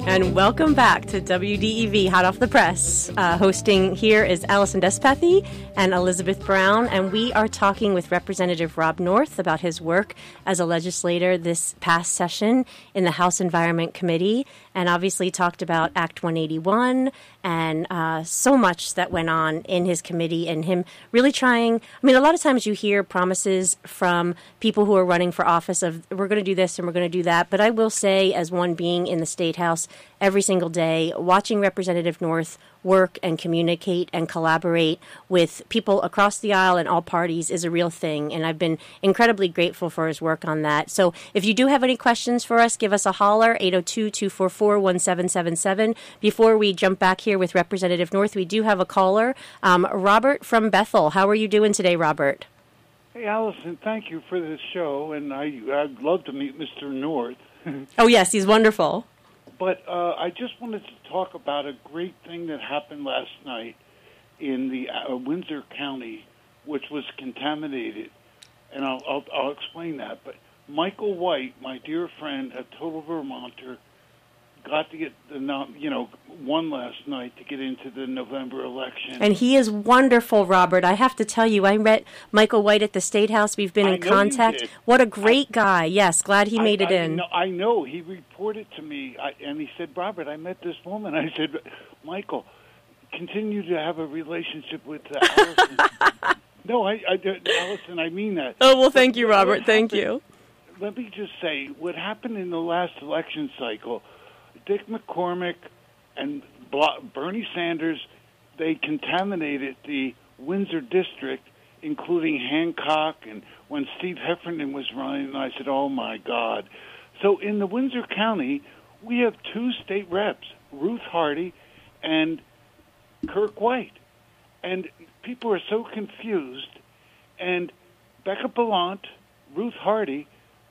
And welcome back to WDEV Hot Off the Press. Hosting here is Allison Despathy and Elizabeth Brown, and we are talking with Representative Rob North about his work as a legislator this past session in the House Environment Committee, and obviously talked about Act 181 and so much that went on in his committee and him really trying. I mean, a lot of times you hear promises from people who are running for office of we're going to do this and we're going to do that, but I will say, as one being in the State House every single day, watching Representative North work and communicate and collaborate with people across the aisle and all parties is a real thing. And I've been incredibly grateful for his work on that. So if you do have any questions for us, give us a holler, 802-244-1777. Before we jump back here with Representative North, we do have a caller, Robert from Bethel. How are you doing today, Robert? Hey, Allison, thank you for this show, and I'd love to meet Mr. North. Oh, yes, he's wonderful. But I just wanted to talk about a great thing that happened last night in the Windsor County, which was contaminated, and I'll explain that. But Michael White, my dear friend, a total Vermonter, got to get won last night to get into the November election. And he is wonderful, Robert. I have to tell you, I met Michael White at the State House. We've been in contact. What a great guy. Yes, glad he made it in. I know. He reported to me, and he said, Robert, I met this woman. I said, Michael, continue to have a relationship with Allison. No, Allison, I mean that. Oh, well, thank you, Robert. Thank you. Let me just say, what happened in the last election cycle, Dick McCormick and Bernie Sanders, they contaminated the Windsor district, including Hancock, and when Steve Heffernan was running, I said, oh, my God. So in the Windsor County, we have two state reps, Ruth Hardy and Kirk White. And people are so confused. And Becca Ballant, Ruth Hardy.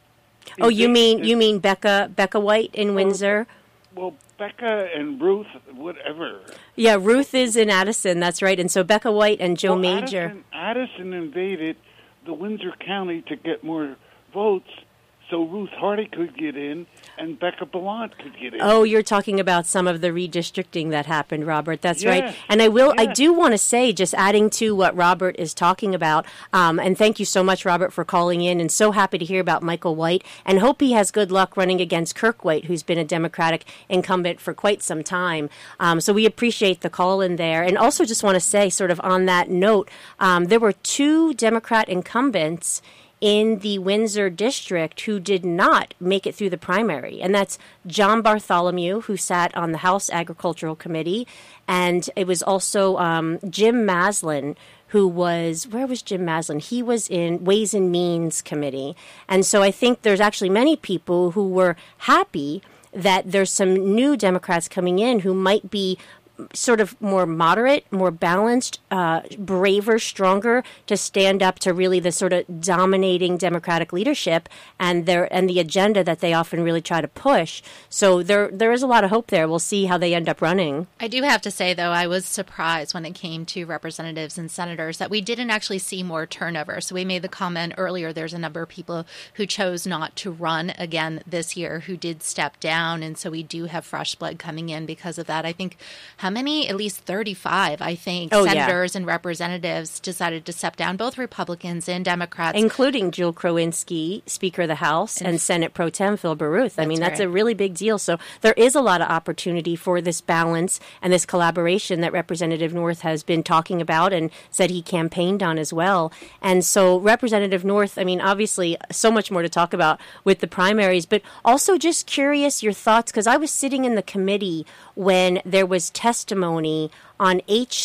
Oh, you mean Becca White in Windsor? Well, Becca and Ruth, whatever. Yeah, Ruth is in Addison, that's right. And so Becca White and Joe Major. Addison invaded the Windsor County to get more votes so Ruth Hardy could get in and Becca Ballant could get in. Oh, you're talking about some of the redistricting that happened, Robert. That's right. And I do want to say, just adding to what Robert is talking about, and thank you so much, Robert, for calling in, and so happy to hear about Michael White, and hope he has good luck running against Kirk White, who's been a Democratic incumbent for quite some time. So we appreciate the call in there. And also just want to say, sort of on that note, there were two Democrat incumbents in the Windsor district who did not make it through the primary. And that's John Bartholomew, who sat on the House Agricultural Committee. And it was also Jim Maslin, who was, where was Jim Maslin? He was in Ways and Means Committee. And so I think there's actually many people who were happy that there's some new Democrats coming in who might be sort of more moderate, more balanced, braver, stronger to stand up to really the sort of dominating Democratic leadership and the agenda that they often really try to push. So there is a lot of hope there. We'll see how they end up running. I do have to say, though, I was surprised when it came to representatives and senators that we didn't actually see more turnover. So we made the comment earlier, there's a number of people who chose not to run again this year who did step down. And so we do have fresh blood coming in because of that. I think how many? At least 35, I think, senators and representatives decided to step down, both Republicans and Democrats. Including Jewel Krowinski, Speaker of the House, and Senate Pro Tem Phil Baruth. I mean, that's a really big deal. So there is a lot of opportunity for this balance and this collaboration that Representative North has been talking about and said he campaigned on as well. And so Representative North, I mean, obviously so much more to talk about with the primaries, but also just curious your thoughts, because I was sitting in the committee when there was testimony on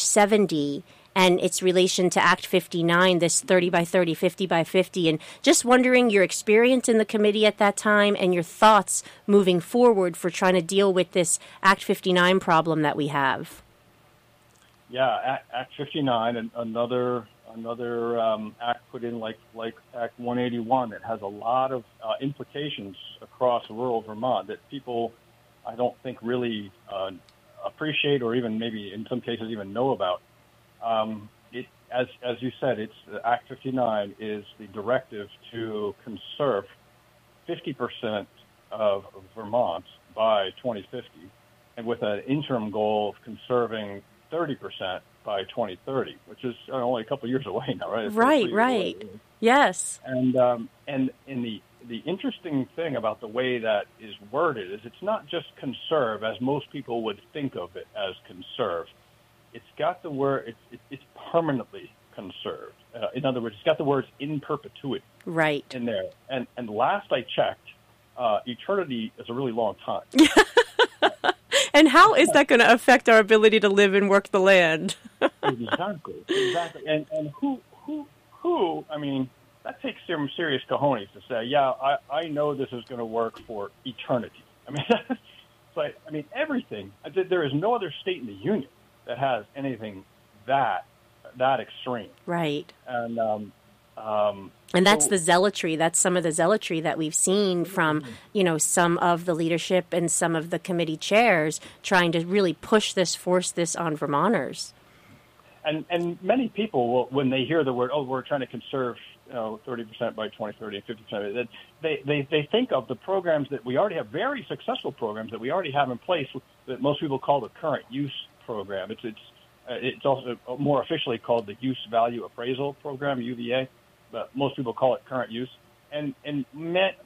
H70 and its relation to Act 59, this 30 by 30, 50 by 50, and just wondering your experience in the committee at that time and your thoughts moving forward for trying to deal with this Act 59 problem that we have. Yeah, Act 59, and another act put in like Act 181 that has a lot of implications across rural Vermont that people, I don't think, really appreciate or even maybe in some cases even know about. As you said, it's Act 59 is the directive to conserve 50% of Vermont by 2050, and with an interim goal of conserving 30% by 2030, which is only a couple of years away now, right? Right. Yes. And in the interesting thing about the way that is worded is it's not just conserve as most people would think of it as conserve. It's got the word, it's permanently conserved. In other words, it's got the words in perpetuity in there. And last I checked, eternity is a really long time. And how is that going to affect our ability to live and work the land? Exactly. And who, I mean, that takes some serious cojones to say, yeah, I know this is going to work for eternity. I mean, but I mean, everything, there is no other state in the union that has anything that extreme. Right. And that's the zealotry. That's some of the zealotry that we've seen from, some of the leadership and some of the committee chairs trying to really force this on Vermonters. And many people will, when they hear the word, we're trying to conserve 30% by 2030 and 50%, they think of the programs that we already have, very successful programs that we already have in place that most people call the current use program. It's also more officially called the Use Value Appraisal Program, UVA, but most people call it current use. And